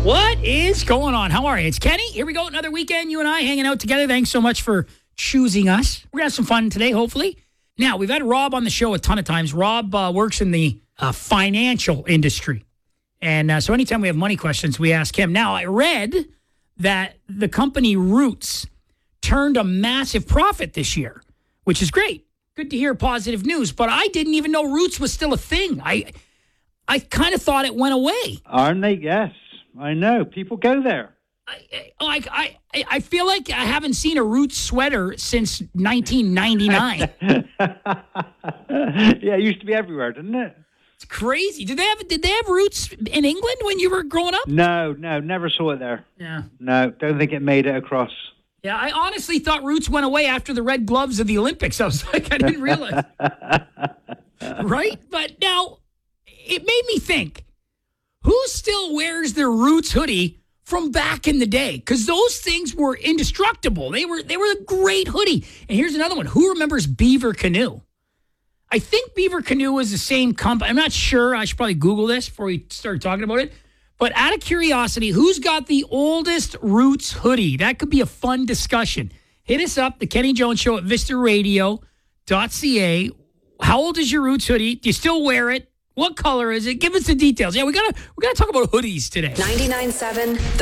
What is going on? How are you? It's Kenny. Here we go. Another weekend. You and I hanging out together. Thanks so much for choosing us. We're going to have some fun today, hopefully. Now, we've had Rob on the show a ton of times. Rob works in the financial industry. And so anytime we have money questions, we ask him. Now, I read that the company Roots turned a massive profit this year, which is great. Good to hear positive news. But I didn't even know Roots was still a thing. I kind of thought it went away. Aren't they? Yes. I know. People go there. I feel like I haven't seen a Roots sweater since 1999. Yeah, it used to be everywhere, didn't it? It's crazy. Did they have Roots in England when you were growing up? No, never saw it there. Yeah. No, don't think it made it across. Yeah, I honestly thought Roots went away after the red gloves of the Olympics. I was like, I didn't realize. Right? But now, it made me think, who still wears their Roots hoodie from back in the day? Because those things were indestructible. They were a great hoodie. And here's another one. Who remembers Beaver Canoe? I think Beaver Canoe was the same company. I'm not sure. I should probably Google this before we start talking about it. But out of curiosity, who's got the oldest Roots hoodie? That could be a fun discussion. Hit us up, the Kenny Jones Show at vistaradio.ca. How old is your Roots hoodie? Do you still wear it? What color is it? Give us the details. Yeah, we gotta talk about hoodies today. 99.7